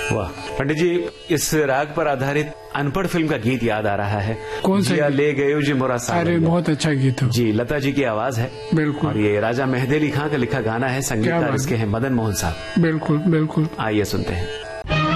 वाह पंडित जी, इस राग पर आधारित अनपढ़ फिल्म का गीत याद आ रहा है। कौन सा? ले गए जी मोरा सावन। अरे बहुत अच्छा गीत है जी, लता जी की आवाज है। बिल्कुल। और ये राजा मेहदी अली खां का लिखा गाना है, संगीतकार इसके हैं मदन मोहन साहब। बिल्कुल बिल्कुल। आइए सुनते हैं।